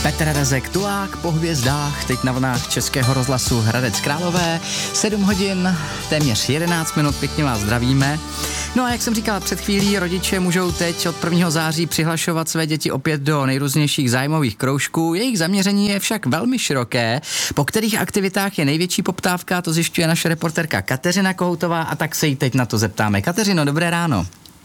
Petr Rezek, Tulák po hvězdách, teď na vlnách Českého rozhlasu Hradec Králové, 7 hodin, téměř 11 minut, pěkně vás zdravíme. No a jak jsem říkala před chvílí, rodiče můžou teď od 1. září přihlašovat své děti opět do nejrůznějších zájmových kroužků. Jejich zaměření je však velmi široké. Po kterých aktivitách je největší poptávka, to zjišťuje naše reporterka Kateřina Kohoutová a tak se jí teď na to zeptáme. Kateřino, dobré ráno.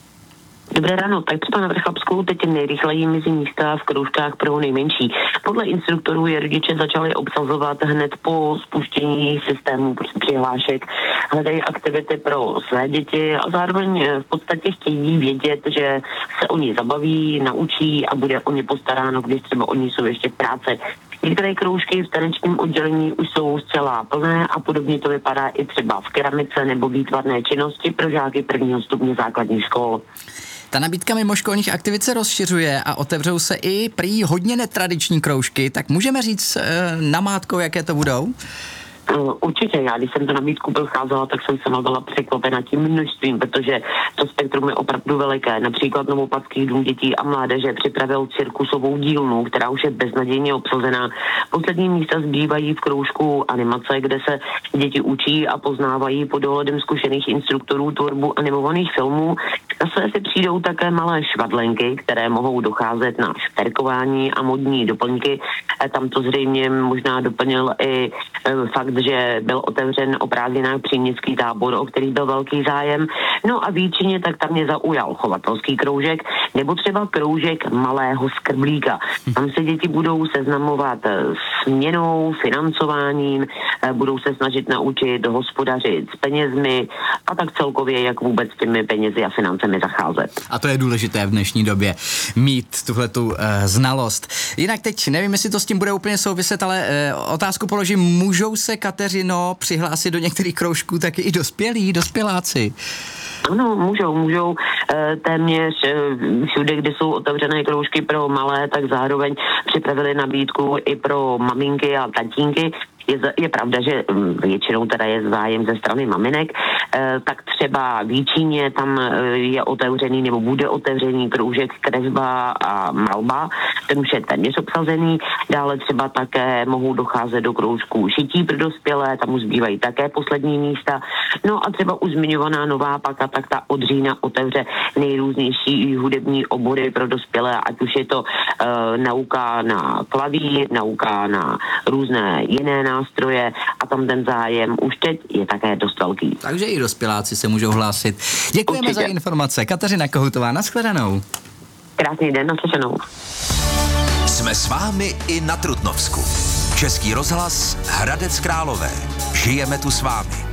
Dobré ráno, tak třeba na Vrchlabsku teď nejrychleji mizí místa v kroužkách pro nejmenší. Podle instruktorů je rodiče začali obsazovat hned po spuštění systému přihlášek. Hledají aktivity pro své děti a zároveň v podstatě chtějí vědět, že se oni zabaví, naučí a bude o ně postaráno, když třeba oni jsou ještě v práci. Některé kroužky v tanečním oddělení už jsou zcela plné a podobně to vypadá i třeba v keramice nebo výtvarné činnosti pro žáky 1. stupně základních škol. Ta nabídka mimoškolních aktivit se rozšiřuje a otevřou se i prý hodně netradiční kroužky, tak můžeme říct namátkou, jaké to budou? Určitě, já když jsem tu nabídku procházela, tak jsem sama byla překvapena tím množstvím, protože to spektrum je opravdu veliké. Například Novopatský dům dětí a mládeže připravil cirkusovou dílnu, která už je beznadějně obsazená. Poslední místa zbývají v kroužku animace, kde se děti učí a poznávají pod dohledem zkušených instruktorů tvorbu animovaných filmů. Zase si přijdou také malé švadlenky, které mohou docházet na šperkování a modní doplňky. Tam to zřejmě možná doplnil i fakt, že byl otevřen o prázdninách příměstský tábor, o který byl velký zájem. No a výčině tak tam mě zaujal chovatelský kroužek nebo třeba kroužek malého skrblíka. Tam se děti budou seznamovat s měnou, financováním, budou se snažit naučit hospodařit s penězmi a tak celkově, jak vůbec s těmi penězi a financemi zacházet. A to je důležité v dnešní době, mít tuhletu znalost. Jinak teď nevím, jestli to s tím bude úplně souviset, ale otázku položím, můžou se, Kateřino, přihlásit do některých kroužků taky i dospěláci? Ano, můžou téměř všude, kde jsou otevřené kroužky pro malé, tak zároveň připravili nabídku i pro maminky a tatínky. Je pravda, že většinou teda je zájem ze strany maminek, tak třeba v Jíčíně tam je otevřený nebo bude otevřený kroužek kresba a malba, ten už je téměř obsazený. Dále třeba také mohou docházet do kroužků šití pro dospělé, tam už zbývají také poslední místa. No a třeba už zmiňovaná Nová Paka, tak ta od října otevře nejrůznější hudební obory pro dospělé, ať už je to nauka na klavír, nauka na různé jiné nástroje a tam ten zájem už teď je také dost velký. Takže i dospěláci se můžou hlásit. Děkujeme určitě za informace. Kateřina Kohoutová, nashledanou. Krásný den, naslyšenou. Jsme s vámi i na Trutnovsku. Český rozhlas Hradec Králové. Žijeme tu s vámi.